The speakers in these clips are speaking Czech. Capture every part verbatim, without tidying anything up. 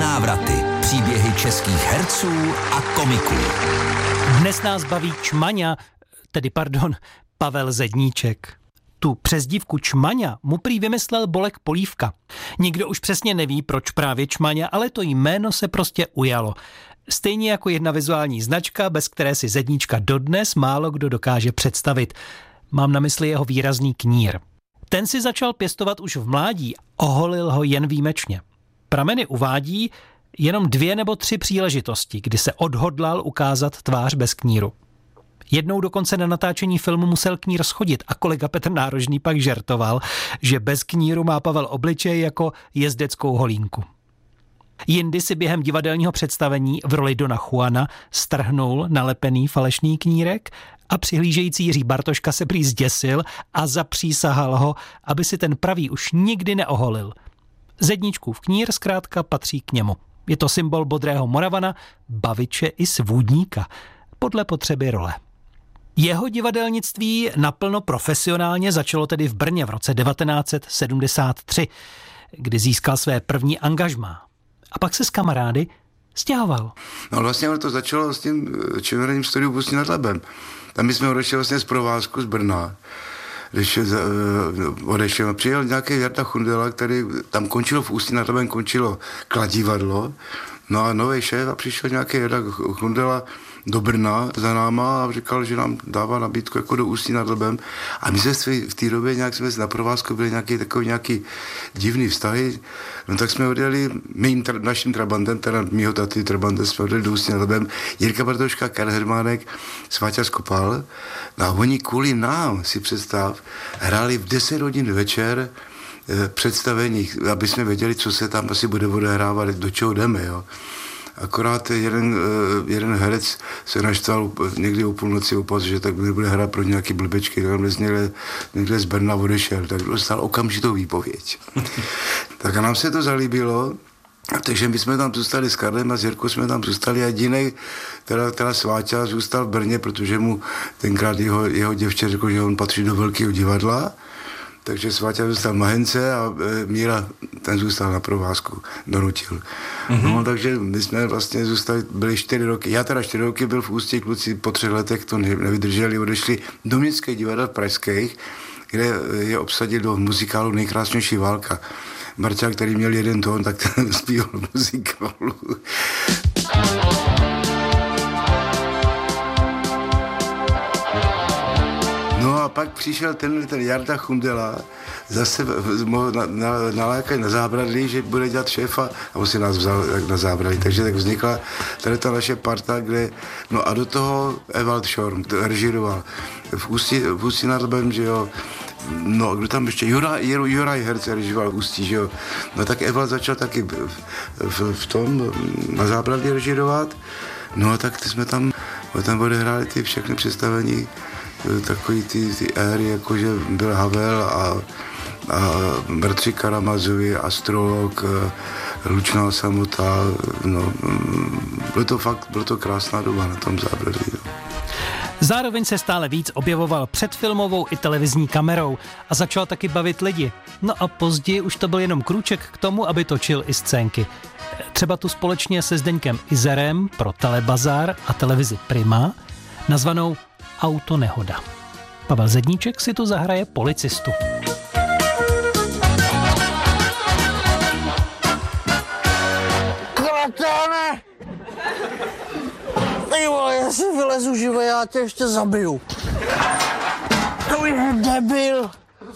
návraty, příběhy českých herců a komiků. Dnes nás baví Čmaňa, tedy pardon, Pavel Zedníček. Tu přezdívku Čmaňa mu prý vymyslel Bolek Polívka. Nikdo už přesně neví, proč právě Čmaňa, ale to jméno se prostě ujalo. Stejně jako jedna vizuální značka, bez které si Zedníčka dodnes málo kdo dokáže představit. Mám na mysli jeho výrazný knír. Ten si začal pěstovat už v mládí, oholil ho jen výjimečně. Prameny uvádí jenom dvě nebo tři příležitosti, kdy se odhodlal ukázat tvář bez kníru. Jednou dokonce na natáčení filmu musel knír schodit a kolega Petr Nárožný pak žertoval, že bez kníru má Pavel obličej jako jezdeckou holínku. Jindy si během divadelního představení v roli Dona Juana strhnul nalepený falešný knírek a přihlížející Jiří Bartoška se prý zděsil a zapřísahal ho, aby si ten pravý už nikdy neoholil. Zedníčkův knír zkrátka patří k němu. Je to symbol bodrého Moravana, baviče i svůdníka, podle potřeby role. Jeho divadelnictví naplno profesionálně začalo tedy v Brně v roce devatenáct set sedmdesát tři, kdy získal své první angažmá. A pak se s kamarády stěhoval. No vlastně to začalo s tím činoherním studiu v Ústí nad Labem. Tam my jsme odešli vlastně z provázku z Brna. Když odešel, přijel nějaký Jarda Chundela, který tam končilo v Ústí nad Labem, končilo Kladivadlo. No a nový šéf a přišel nějaký Jarda Chundela do Brna za náma a říkal, že nám dává nabídku jako do Ústí nad Labem. A my jsme v té době nějak jsme na provázku byli nějaký takový nějaký divný vztahy. No tak jsme odjeli mým tra, naším trabantem, teda mýho taty trabantem, jsme odjeli do Ústí nad Labem. Jirka Bartoška, Karel Hermánek, Sváťa Skopal. No a oni kvůli nám, si představ, hráli v deset hodin večer představení, aby jsme věděli, co se tam asi bude odehrávat, do čeho jdeme, jo. Akorát jeden, jeden herec se naštval někdy o půlnoci opas, že tak nebude hrát pro nějaký blbečky, tak někde, někde z Brna odešel, tak dostal okamžitou výpověď. Tak a nám se to zalíbilo, takže my jsme tam zůstali s Karlem a s Jirkou jsme tam zůstali a jedinej, teda, teda Sváťa zůstal v Brně, protože mu tenkrát jeho, jeho děvče řekl, že on patří do velkého divadla. Takže Sváťa zůstal v Mahence a e, Míra, ten zůstal na provázku, donutil. Mm-hmm. No, takže my jsme vlastně zůstali, byli čtyři roky, já teda čtyři roky byl v Ústí, kluci po třech letech to nevydrželi, odešli do městských divadel pražských, kde je obsadil do muzikálu Nejkrásnější válka. Marťák, který měl jeden tón, tak ten zpíval muzikálu. No a pak přišel ten, ten Jarda Chundela, zase na, na, nalákat na zábradlí, že bude dělat šéfa a on si nás vzal na zábradlí. Takže tak vznikla tady ta naše parta, kde, no a do toho Ewald Schorm režíroval v Ústí, v Ústí nad Labem, že jo. No, kdo tam ještě? Juraj, Juraj Herce režíroval v Ústí, že jo. No tak Ewald začal taky v, v, v tom na zábradlí režírovat. No a tak ty jsme tam, tam odehráli ty všechny představení, takový ty, ty éry, jakože byl Havel a, a bratři Karamazovi, Astrolog, Lučná samota, no, bylo to fakt, bylo to krásná doba na tom zábradlí. No. Zároveň se stále víc objevoval před filmovou i televizní kamerou a začal taky bavit lidi. No a později už to byl jenom krůček k tomu, aby točil i scénky. Třeba tu společně se Zdeňkem Izerem pro Telebazár a televizi Prima, nazvanou Autonehoda. Pavel Zedníček si tu zahraje policistu. Kratáne! Ty vole, já si vylezu živě, já tě ještě zabiju. To je debil.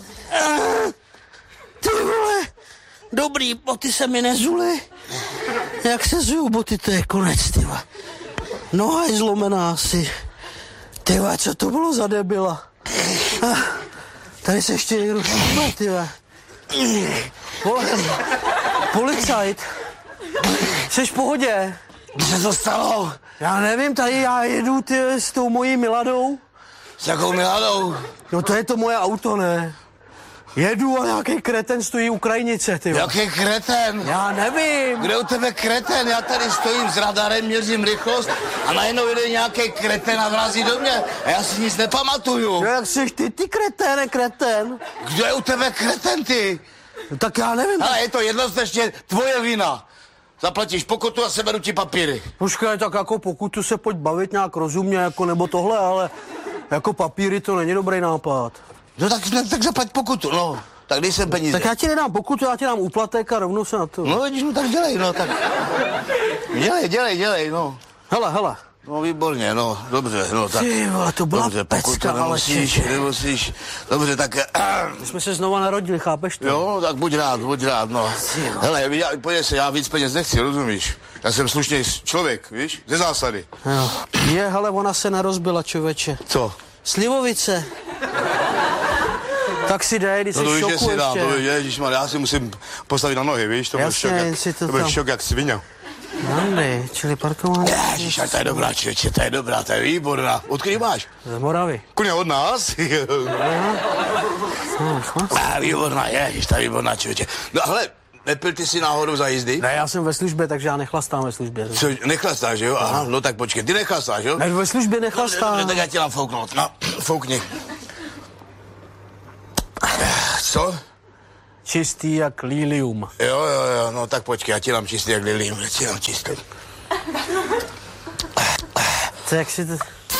Ty vole, dobrý, boty se mi nezuly. Jak se zují boty, to je konec, ty vole. Noha je zlomená asi. Ty vole, co to bylo za debila? Ah, tady se ještě někdo šípne, ty vole. Vole, policajt. Jseš v pohodě? Kdy se to stalo? Já nevím, tady já jedu, ty, s tou mojí Miladou. S jakou Miladou? No to je to moje auto, ne? Jedu a nějaký kreten stojí u krajnice, ty. Jaký kreten? Já nevím. Kde u tebe kreten? Já tady stojím s radarem, měřím rychlost a najednou jde nějaký kreten a vrazí do mě a já si nic nepamatuju. No jak jsi ty, ty kreténe, kreten? Kdo je u tebe kreten, ty? No tak já nevím. Ale je to jednoznačně tvoje vina. zaplatíš pokutu a seberu ti papíry. Počkej, tak jako pokutu se pojď bavit nějak rozumně, jako nebo tohle, ale jako papíry to není dobrý nápad. No tak, tak zaplať pokutu, no. Tak dej sem peníze. Tak já ti nedám pokutu, já ti dám úplatek a rovnou se na to. No vidíš, no tak dělej, no tak. Dělej, dělej, dělej, no. Hele, hele. No výborně, no, dobře, no tak. Ty vole, to byla dobře, pecka, ale nemusíš, nemusíš, dobře, tak... My jsme se znova narodili, chápeš to? Jo, tak buď rád, buď rád, no. Hele, já, pojď se, já víc peněz nechci, rozumíš? Já jsem slušný člověk, víš, ze zásady. Jo. Je, hele, ona se nerozbila, člověče. Co? Slivovice. Tak si dej, když no jsi to v šoku si dám, ještě. to ježišmar, já si musím postavit na nohy, víš, to byl Jasně, šok, jak, si to to byl tam- šok jak svině. Nandy, čili parkování. Ježiš, to je dobrá, člověče, to je dobrá, to je výborná. Odkud máš? Z Moravy. Kuně od nás? No, chlap. Ah, výborná, ježiš, to je výborná, člověče. No hele, nepil ty si náhodou za jízdy? Ne, já jsem ve službě, takže já nechlastám ve službě. Co, nechlastáš, jo? Aha, no tak počkej, ty nechlastáš, jo? Ne, ve službě No, nechlastám. tak já tě dám fouknout, no, foukni. Co? Čistý jak lilium. Jo, jo, jo, no tak počkej, já ti dám čistý jak lilium, já ti dám čistý. To jak si to...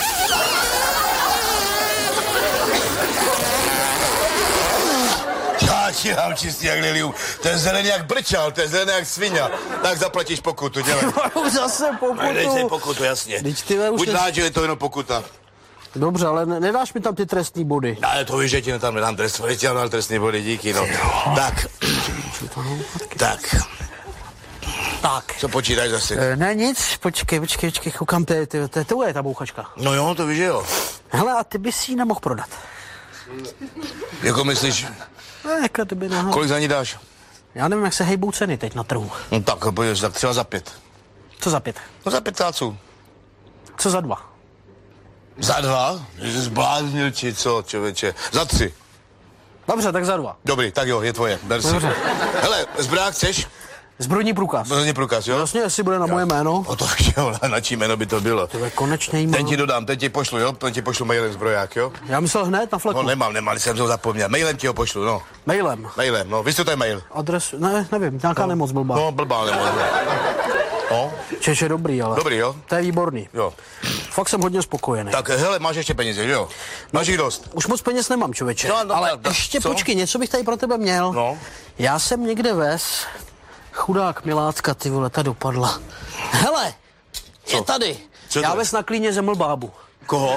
Já ti dám čistý jak lilium, to je zelený jak brčal, to je zelený jak svině. Tak zaplatíš pokutu, dělej. Zase pokutu. Dej si pokutu, jasně. Vždyť ty ve, už Buď ne- rád, že je to jenom pokuta. Dobře, ale ne, nedáš mi tam ty trestní body. Ale to víš, že ti tam nedám trest, že ti tam dám trestný body, díky, no. Tak. Tak. Tak. Co počítáš zase? E, ne, nic, počkej, počkej, počkej, koukám, to je, to, to, to je ta bouchačka. No jo, to víš, že jo. Hele, a ty bys ji nemohl prodat. Jako myslíš, Ne, jako ty by nemohl. kolik za ní dáš? Já nevím, jak se hejbou ceny teď na trhu. No tak, pojď, tak třeba za pět. Co za pět? No za pět táců. Co za dva? Za dva? Jsi zbláznil, či co, člověče? Za tři. Dobře, tak za dva. Dobrý, tak jo, je tvoje, ber si. Dobře. Hele, zbrák chceš? Zbrojní průkaz. Zbrojní průkaz, jo? Vlastně, jestli bude na moje jméno. O to víš, jo, na čí jméno by to bylo. To je konečně Ten jméno. ti dodám, ten ti pošlu, jo? Ten ti pošlu mailem zbroják, jo? Já myslel hned na fleku. No nemám, nemám, jsem to zapomněl. Mailem ti ho pošlu, no. Mailem. Mailem, no. Víš, co to je mail? Adresu, ne, nevím, nějaká no. nemoc blbá. No, blbá nemoc. No, Čeče dobrý, ale. dobrý, jo? To je výborný. Jo. Fakt jsem hodně spokojený. Tak hele, máš ještě peníze, jo? Máš jich dost. Už moc peněz nemám, člověče. No, no, ale no, ještě co? počkej, něco bych tady pro tebe měl. No. Já jsem někde vez, chudák milácka, ty vole, ta dopadla. Hele, Co? je tady. Co Já to je? vez na klíně zemlbábu. Koho?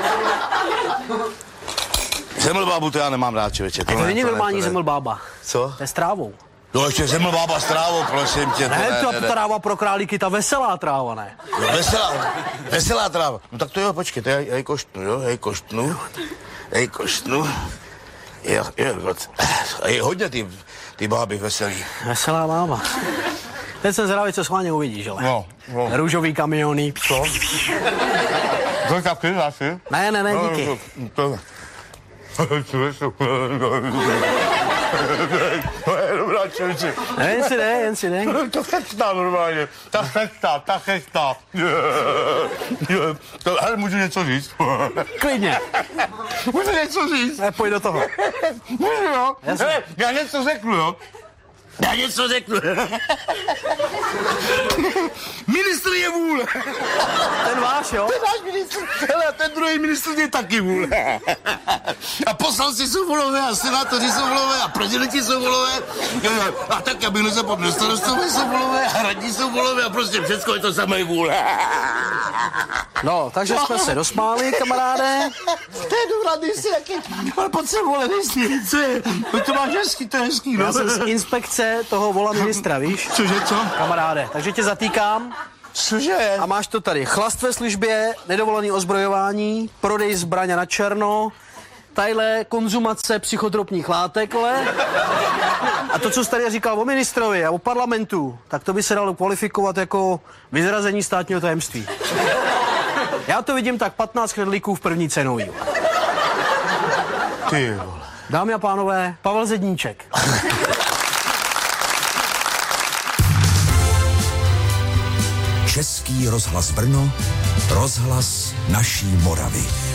Zemlbábu to já nemám rád, člověče. To ne, není ne, normální ne. zemlbába. Co? To je s trávou. No ještě zemlbába s trávou, prosím tě. to Ne, to ne, ta tráva pro králíky, ta veselá tráva, ne? No, veselá, veselá tráva. No tak to jo, počkej, to já, já ji koštnu, jo, já ji koštnu. Já ji koštnu. Je, je, je hodně ty, ty báby veselý. Veselá bába. Teď jsem zvědavý, co schválně uvidíš, ale. No, no. Růžový kamiony. Co? To taky asi? Ne, ne, ne, díky. To, to je dobrá, člověče. Ne, jen si ne, jen si ne. To chestá normálně. Ta chestá, ta chestá. To, hele, můžu něco říct? Klidně. Můžu něco říct? Ne, pojď do toho. Můžu, jo? Jasně. Hele, já něco řeknu, jo? Já něco řeknu. Ministr je vůle. Ten váš, jo? Ten náš ministr, hele, ten druhý ministr je taky vůle. A poslanci jsou volové, a senátoři jsou volové, a prezidenti jsou volové. A tak, abych nezapomněl, starostové jsou volové, a radní jsou volové, a prostě všechno je to samé vůle. No, takže jsme se dosmáli, kamaráde. To je dobrá, dej si jaký, ale pojď se vole, dej si, co je, to máš hezký, to je hezký, no. Já jsem z inspekce toho vola ministra, víš? Cože, co? Kamaráde, takže tě zatýkám. Cože? A máš to tady. Chlast ve službě, nedovolený ozbrojování, prodej zbraně na černo, tadyhle konzumace psychotropních látek, ale. A to, co jsi tady říkal o ministrovi a o parlamentu, tak to by se dalo kvalifikovat jako vyzrazení státního tajemství. Já to vidím tak patnáct chrlíků v první cenový. Ty vole. Dámy a pánové, Pavel Zedníček. Český rozhlas Brno, rozhlas naší Moravy.